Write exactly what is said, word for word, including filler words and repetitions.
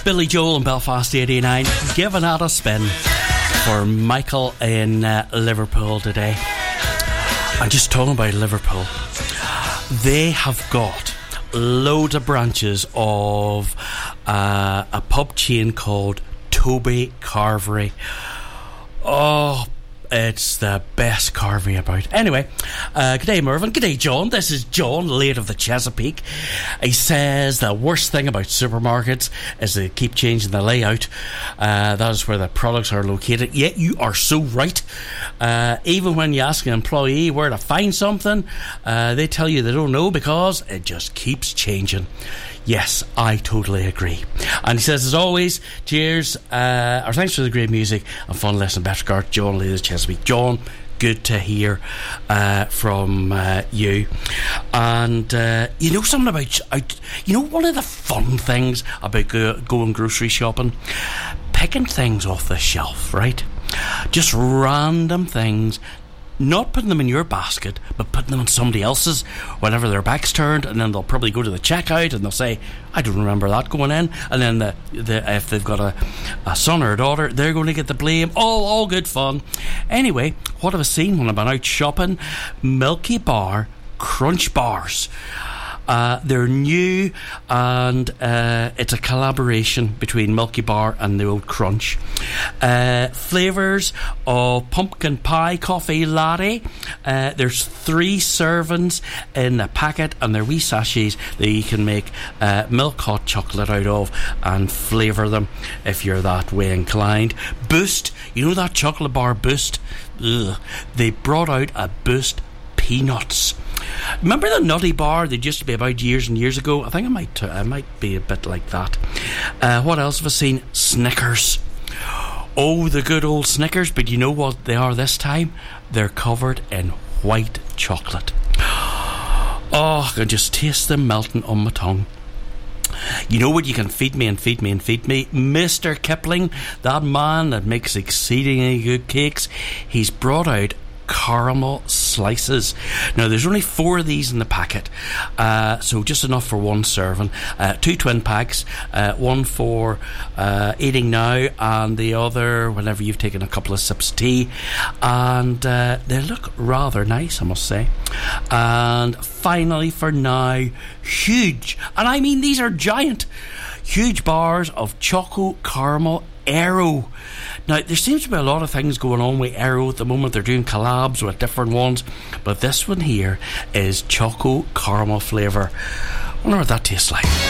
Billy Joel in Belfast eighty-nine, giving out a spin for Michael in uh, Liverpool today. I'm just talking about Liverpool. They have got loads of branches of uh, a pub chain called Toby Carvery. Oh, it's the best carvery about. Anyway, uh, g'day Mervyn, g'day John. This is John, late of the Chesapeake. He says the worst thing about supermarkets is they keep changing the layout. Uh, that is where the products are located. Yet you are so right. Uh, even when you ask an employee where to find something, uh, they tell you they don't know because it just keeps changing. Yes, I totally agree. And he says, as always, cheers, uh, or thanks for the great music and fun lesson. Best regards, John Lee of Chesapeake. John, good to hear uh, from uh, you. And uh, you know something about, uh, you know, one of the fun things about go- going grocery shopping? Picking things off the shelf, right? Just random things. Not putting them in your basket, but putting them in somebody else's whenever their back's turned, and then they'll probably go to the checkout and they'll say, I don't remember that going in. And then the, the, if they've got a, a son or a daughter, they're going to get the blame. All, all good fun. Anyway, what have I seen when I've been out shopping? Milky Bar Crunch Bars. Uh, they're new, and uh, it's a collaboration between Milky Bar and the old Crunch. Uh, flavours of pumpkin pie, coffee latte. Uh, there's three servings in a packet, and they're wee sachets that you can make uh, milk hot chocolate out of and flavour them if you're that way inclined. Boost, you know that chocolate bar Boost? Ugh. They brought out a Boost Peanuts. Remember the Nutty Bar that used to be about years and years ago? I think I might I might be a bit like that. Uh, what else have I seen? Snickers. Oh, the good old Snickers. But you know what they are this time? They're covered in white chocolate. Oh, I can just taste them melting on my tongue. You know what? You can feed me and feed me and feed me. Mister Kipling, that man that makes exceedingly good cakes, he's brought out caramel slices. Now there's only four of these in the packet, uh, so just enough for one serving. Uh, two twin packs, uh, one for uh, eating now and the other whenever you've taken a couple of sips of tea, and uh, they look rather nice, I must say. And finally for now, huge, and I mean these are giant, huge bars of Choco Caramel Aero. Now there seems to be a lot of things going on with Aero at the moment. They're doing collabs with different ones, but this one here is Choco Caramel flavour. I wonder what that tastes like.